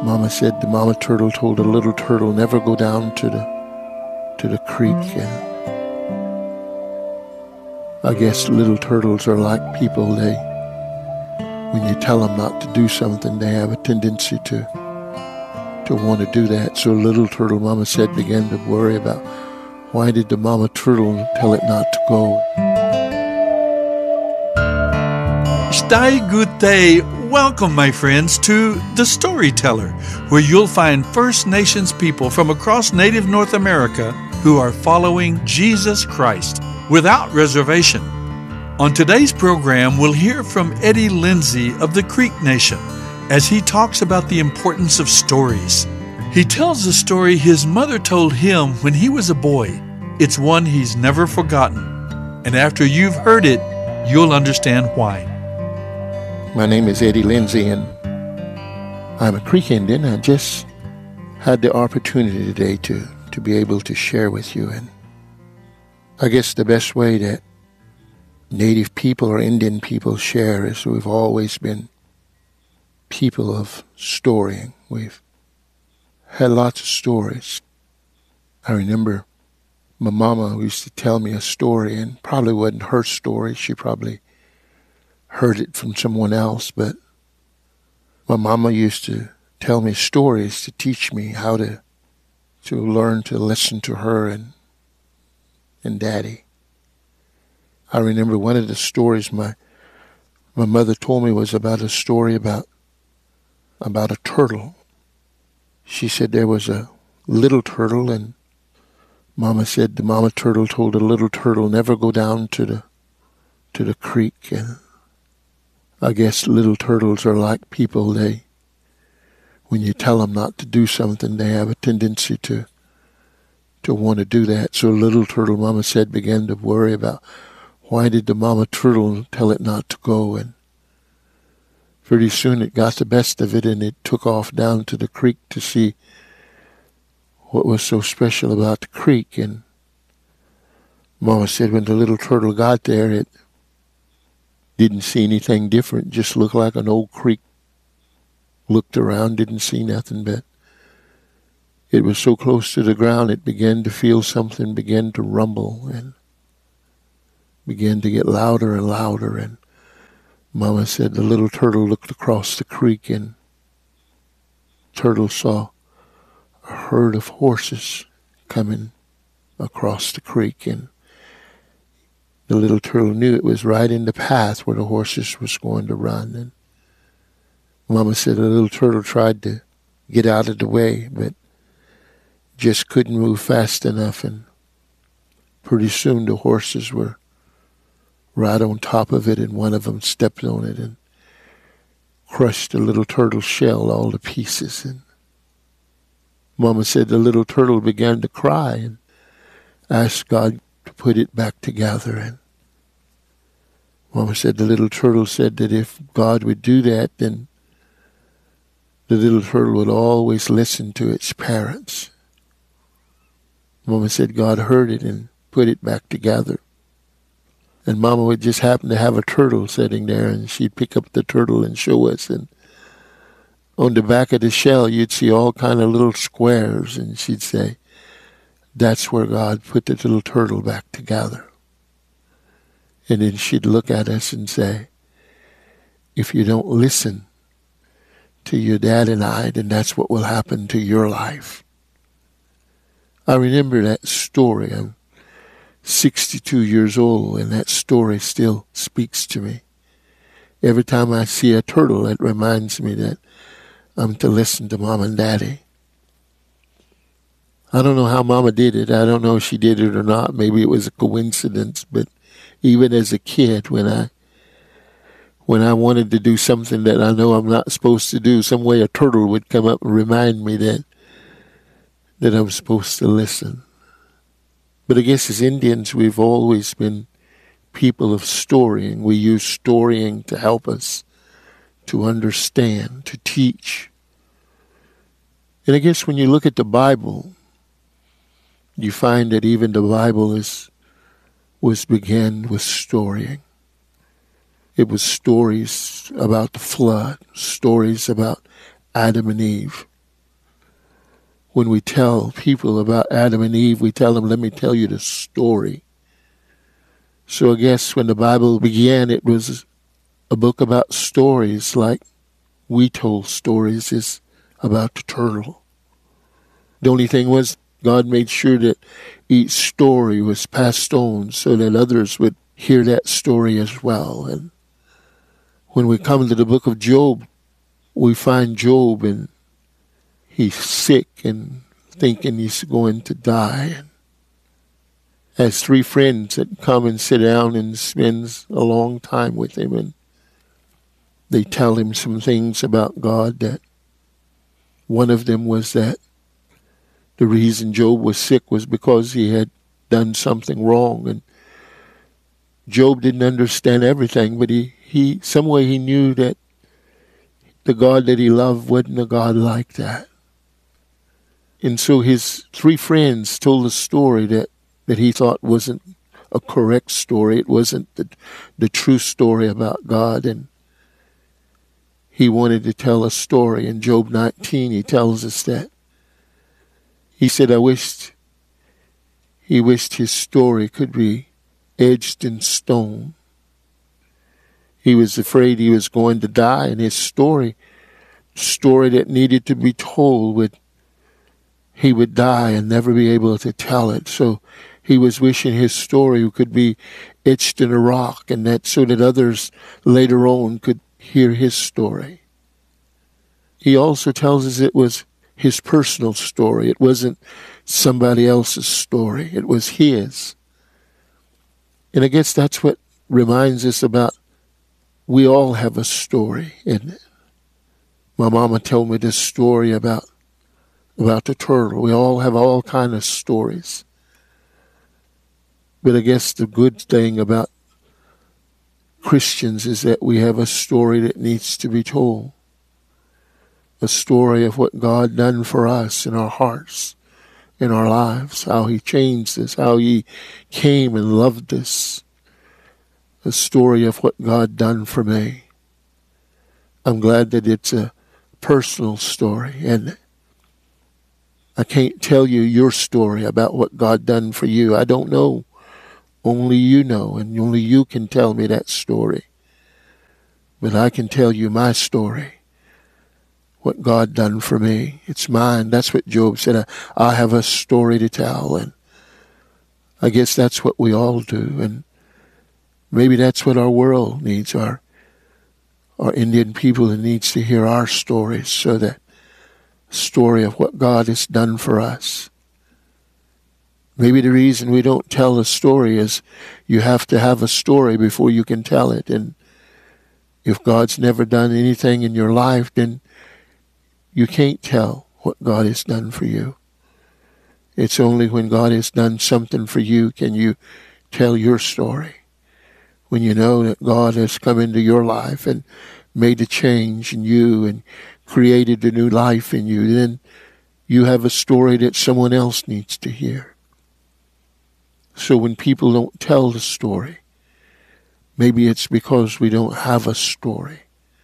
Mama said the mama turtle told the little turtle never go down to the creek, and I guess little turtles are like people. When you tell them not to do something, they have a tendency to want to do that. So little turtle, Mama said, began to worry about why did the mama turtle tell it not to go. Stai Gute. Welcome, my friends, to The Storyteller, where you'll find First Nations people from across Native North America who are following Jesus Christ without reservation. On today's program, we'll hear from Eddie Lindsay of the Creek Nation as he talks about the importance of stories. He tells a story his mother told him when he was a boy. It's one he's never forgotten. And after you've heard it, you'll understand why. My name is Eddie Lindsay, and I'm a Creek Indian. I just had the opportunity today to be able to share with you. And I guess the best way that Native people or Indian people share is we've always been people of storying. We've had lots of stories. I remember my mama used to tell me a story, and probably wasn't her story. She probably heard it from someone else, but my mama used to tell me stories to teach me how to learn to listen to her and Daddy. I remember one of the stories my mother told me was about a story about a turtle. She said there was a little turtle, and Mama said the mama turtle told the little turtle never go down to the creek. And I guess little turtles are like people. When you tell them not to do something, they have a tendency to want to do that. So little turtle, Mama said, began to worry about why did the mama turtle tell it not to go. And pretty soon it got the best of it, and it took off down to the creek to see what was so special about the creek. And Mama said when the little turtle got there, it didn't see anything different, just looked like an old creek. Looked around, didn't see nothing, but it was so close to the ground it began to feel something, began to rumble and began to get louder and louder. And Mama said the little turtle looked across the creek, and turtle saw a herd of horses coming across the creek, and the little turtle knew it was right in the path where the horses was going to run. And Mama said the little turtle tried to get out of the way, but just couldn't move fast enough, and pretty soon the horses were right on top of it, and one of them stepped on it and crushed the little turtle's shell all to pieces. And Mama said the little turtle began to cry and asked God to put it back together. And Mama said the little turtle said that if God would do that, then the little turtle would always listen to its parents. Mama said God heard it and put it back together. And Mama would just happen to have a turtle sitting there, and she'd pick up the turtle and show us. And on the back of the shell, you'd see all kind of little squares, and she'd say, that's where God put the little turtle back together. And then she'd look at us and say, if you don't listen to your dad and I, then that's what will happen to your life. I remember that story. I'm 62 years old, and that story still speaks to me. Every time I see a turtle, it reminds me that I'm to listen to Mom and Daddy. I don't know how Mama did it. I don't know if she did it or not. Maybe it was a coincidence, but even as a kid, when I wanted to do something that I know I'm not supposed to do, some way a turtle would come up and remind me that I'm supposed to listen. But I guess as Indians, we've always been people of storying. We use storying to help us to understand, to teach. And I guess when you look at the Bible, you find that even the Bible was began with storying. It was stories about the flood, stories about Adam and Eve, when we tell people about Adam and Eve, we tell them, let me tell you the story. So I guess when the Bible began, it was a book about stories, like we told stories is about the turtle. The only thing was God made sure that each story was passed on so that others would hear that story as well. And when we come to the book of Job, we find Job and he's sick and thinking he's going to die. And has three friends that come and sit down and spends a long time with him, and they tell him some things about God. That one of them was that the reason Job was sick was because he had done something wrong. And Job didn't understand everything, but he some way he knew that the God that he loved wasn't a God like that. And so his three friends told a story that he thought wasn't a correct story. It wasn't the true story about God. And he wanted to tell a story. In Job 19, he tells us that. He said, he wished his story could be edged in stone. He was afraid he was going to die, and his story that needed to be told, he would die and never be able to tell it. So he was wishing his story could be etched in a rock, and that so that others later on could hear his story. He also tells us it was his personal story. It wasn't somebody else's story. It was his. And I guess that's what reminds us about we all have a story, isn't it? My mama told me this story about the turtle. We all have all kind of stories. But I guess the good thing about Christians is that we have a story that needs to be told. A story of what God done for us in our hearts, in our lives, how he changed us, how he came and loved us. A story of what God done for me. I'm glad that it's a personal story, and I can't tell you your story about what God done for you. I don't know. Only you know, and only you can tell me that story. But I can tell you my story, what God done for me. It's mine. That's what Job said. I have a story to tell, and I guess that's what we all do. And maybe that's what our world needs, our Indian people needs to hear our stories, so that story of what God has done for us. Maybe the reason we don't tell a story is you have to have a story before you can tell it. And if God's never done anything in your life, then you can't tell what God has done for you. It's only when God has done something for you can you tell your story. When you know that God has come into your life and made a change in you and created a new life in you, then you have a story that someone else needs to hear. So when people don't tell the story, maybe it's because we don't have a story.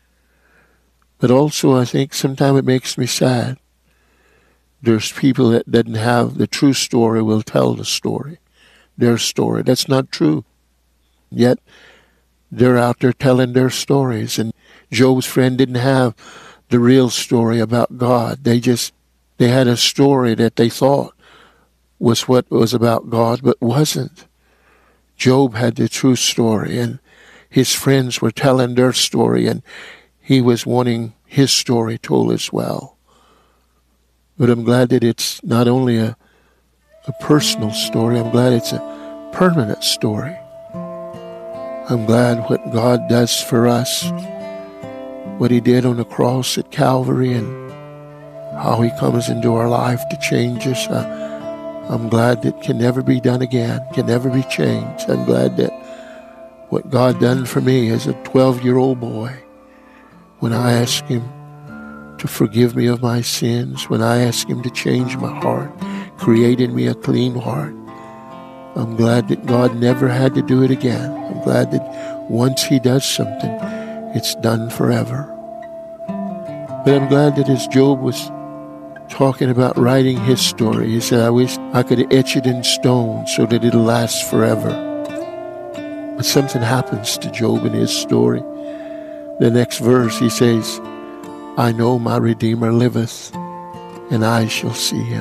But also I think sometimes it makes me sad. There's people that doesn't have the true story will tell the story, their story. That's not true. Yet they're out there telling their stories. And Job's friend didn't have the real story about God. They had a story that they thought was what was about God, but wasn't. Job had the true story, and his friends were telling their story, and he was wanting his story told as well. But I'm glad that it's not only a personal story, I'm glad it's a permanent story. I'm glad what God does for us, what he did on the cross at Calvary, and how he comes into our life to change us. I'm glad that can never be done again, can never be changed. I'm glad that what God done for me as a 12-year-old boy, when I asked him to forgive me of my sins, when I asked him to change my heart, created me a clean heart. I'm glad that God never had to do it again. I'm glad that once he does something, it's done forever. But I'm glad that as Job was talking about writing his story. He said, I wish I could etch it in stone so that it'll last forever. But something happens to Job in his story. The next verse, he says, I know my Redeemer liveth, and I shall see him.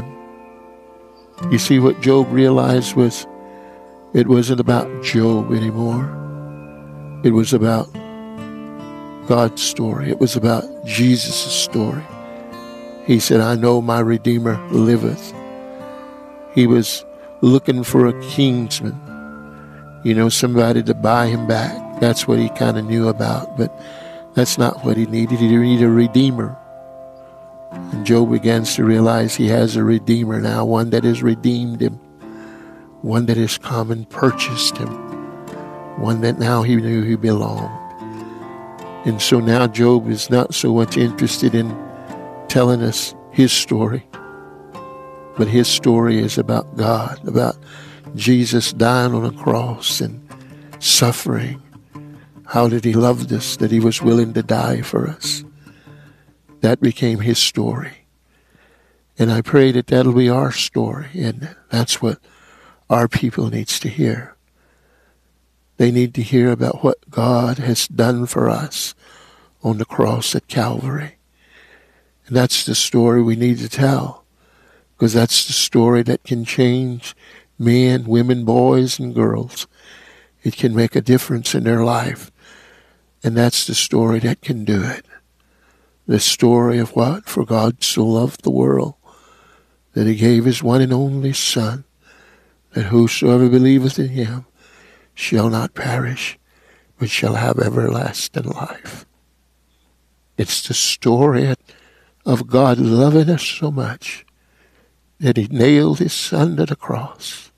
You see, what Job realized was it wasn't about Job anymore. It was about God's story. It was about Jesus' story. He said, I know my Redeemer liveth. He was looking for a kinsman, somebody to buy him back. That's what he kind of knew about, but that's not what he needed. He needed a Redeemer. And Job begins to realize he has a Redeemer now, one that has redeemed him, one that has come and purchased him, one that now he knew he belonged. And so now Job is not so much interested in telling us his story, but his story is about God, about Jesus dying on a cross and suffering. How did he love us, that he was willing to die for us? That became his story. And I pray that that'll be our story, and that's what our people needs to hear. They need to hear about what God has done for us on the cross at Calvary. And that's the story we need to tell, because that's the story that can change men, women, boys, and girls. It can make a difference in their life. And that's the story that can do it. The story of what? For God so loved the world that he gave his one and only Son, that whosoever believeth in him shall not perish, but shall have everlasting life. It's the story of God loving us so much that he nailed his Son to the cross.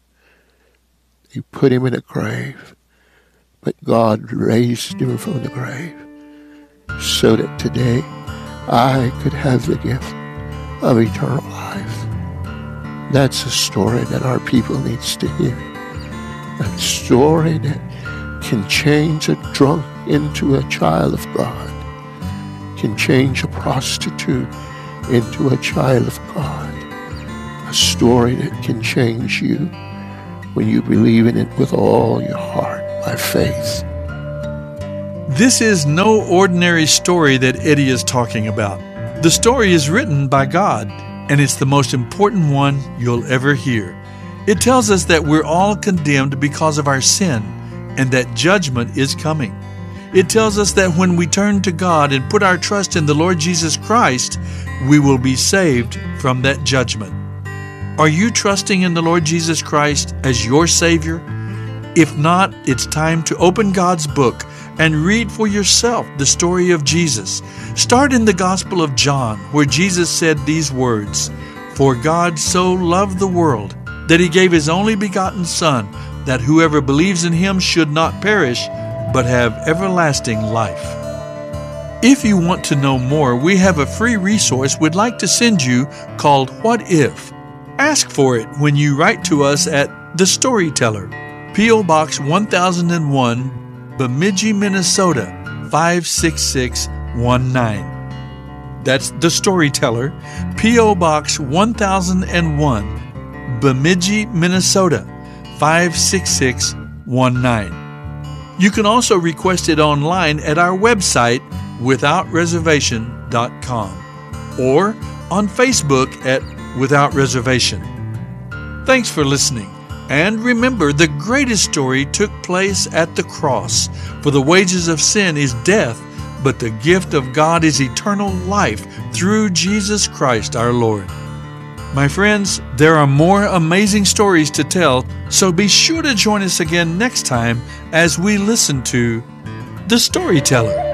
He put him in a grave, but God raised him from the grave so that today I could have the gift of eternal life. That's a story that our people needs to hear. A story that can change a drunk into a child of God, can change a prostitute into a child of God. A story that can change you when you believe in it with all your heart by faith. This is no ordinary story that Eddie is talking about. The story is written by God, and it's the most important one you'll ever hear. It tells us that we're all condemned because of our sin, and that judgment is coming. It tells us that when we turn to God and put our trust in the Lord Jesus Christ, we will be saved from that judgment. Are you trusting in the Lord Jesus Christ as your Savior? If not, it's time to open God's book and read for yourself the story of Jesus. Start in the Gospel of John, where Jesus said these words, "For God so loved the world that he gave his only begotten Son, that whoever believes in him should not perish, but have everlasting life." If you want to know more, we have a free resource we'd like to send you called What If? Ask for it when you write to us at The Storyteller, P.O. Box 1001, Bemidji, Minnesota 56619. That's The Storyteller, P.O. Box 1001, Bemidji, Minnesota 56619. You can also request it online at our website, withoutreservation.com, or on Facebook at Without Reservation. Thanks for listening. And remember, the greatest story took place at the cross. For the wages of sin is death, but the gift of God is eternal life through Jesus Christ our Lord. My friends, there are more amazing stories to tell, so be sure to join us again next time as we listen to The Storyteller.